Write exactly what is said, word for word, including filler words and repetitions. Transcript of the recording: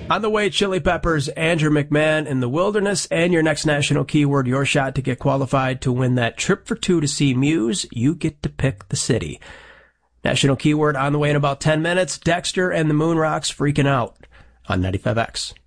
On the way, Chili Peppers, Andrew McMahon in the Wilderness, and your next national keyword, your shot to get qualified to win that trip for two to see Muse. You get to pick the city. National keyword on the way in about ten minutes. Dexter and the Moon Rocks, Freaking Out on ninety-five X.